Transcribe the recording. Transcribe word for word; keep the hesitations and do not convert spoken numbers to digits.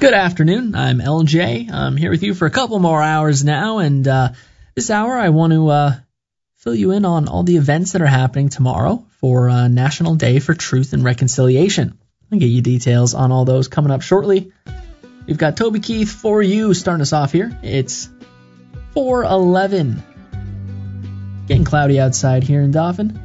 Good afternoon. I'm L J. I'm here with you for a couple more hours now, and uh, this hour I want to uh, fill you in on all the events that are happening tomorrow for uh, National Day for Truth and Reconciliation. I'll get you details on all those coming up shortly. We've got Toby Keith for you starting us off here. It's four eleven. Getting cloudy outside here in Dauphin.